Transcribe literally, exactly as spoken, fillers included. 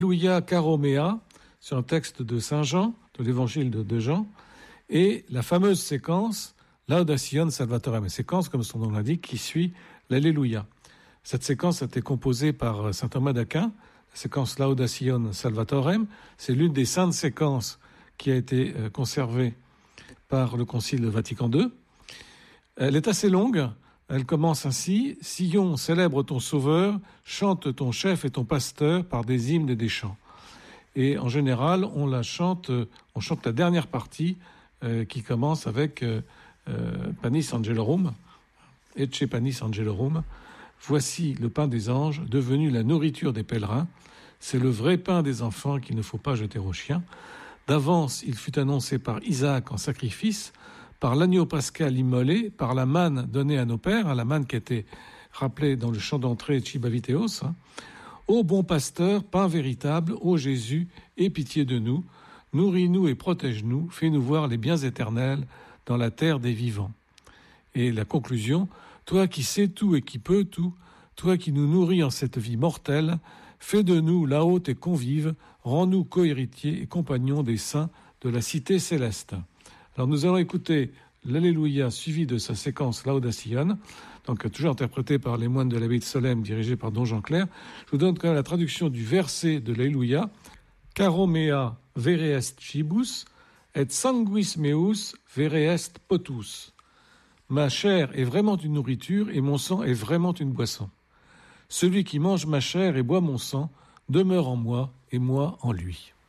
Alléluia Caromea, c'est un texte de Saint Jean, de l'évangile de, de Jean, et la fameuse séquence Laudación Salvatorem, séquence, comme son nom l'indique, qui suit l'Alléluia. Cette séquence a été composée par saint Thomas d'Aquin. La séquence Laudación Salvatorem, c'est l'une des saintes séquences qui a été conservée par le Concile Vatican deux. Elle est assez longue. Elle commence ainsi: Sion, célèbre ton Sauveur, chante ton chef et ton pasteur par des hymnes et des chants. Et en général, on la chante, on chante la dernière partie euh, qui commence avec euh, euh, Panis Angelorum, Ecce Panis Angelorum. Voici le pain des anges, devenu la nourriture des pèlerins. C'est le vrai pain des enfants qu'il ne faut pas jeter aux chiens. D'avance, il fut annoncé par Isaac en sacrifice, par l'agneau pascal immolé, par la manne donnée à nos pères, la manne qui a été rappelée dans le chant d'entrée Chibaviteos. Hein. Ô bon pasteur, pain véritable, ô Jésus, aie pitié de nous, nourris-nous et protège-nous, fais-nous voir les biens éternels dans la terre des vivants. Et la conclusion: toi qui sais tout et qui peux tout, toi qui nous nourris en cette vie mortelle, fais de nous là-haut tes convives, rends-nous co-héritiers et compagnons des saints de la cité céleste. Alors nous allons écouter l'Alléluia suivi de sa séquence Laudación, donc toujours interprétée par les moines de l'abbaye de Solesmes, dirigée par don Jean Clair. Je vous donne quand même la traduction du verset de l'Alléluia. Caromea vere est cibus, et sanguis meus vere est potus. Ma chair est vraiment une nourriture et mon sang est vraiment une boisson. Celui qui mange ma chair et boit mon sang demeure en moi et moi en lui.